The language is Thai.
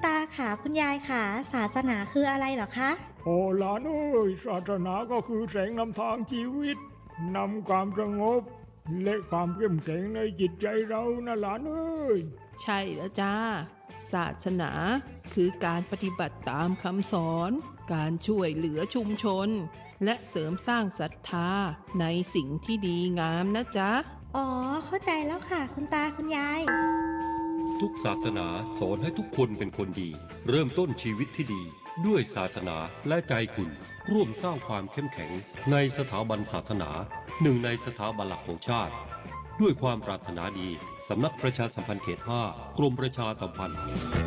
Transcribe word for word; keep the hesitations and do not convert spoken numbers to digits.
ตาขาคุณยายขาศาสนาคืออะไรเหรอคะโอ้หลานเอ้ยศาสนาก็คือแสงนำทางชีวิตนำความสงบและความเข้มแข็งในจิตใจเรานะหลานเอ้ยใช่แล้วจ้าศาสนาคือการปฏิบัติตามคำสอนการช่วยเหลือชุมชนและเสริมสร้างศรัทธาในสิ่งที่ดีงามนะจ๊ะอ๋อเข้าใจแล้วค่ะคุณตาคุณยายทุกศาสนาสอนให้ทุกคนเป็นคนดีเริ่มต้นชีวิตที่ดีด้วยศาสนาและใจคุณร่วมสร้างความเข้มแข็งในสถาบันศาสนาหนึ่งในสถาบันหลักของชาติด้วยความปรารถนาดีสำนักประชาสัมพันธ์เขตห้ากรมประชาสัมพันธ์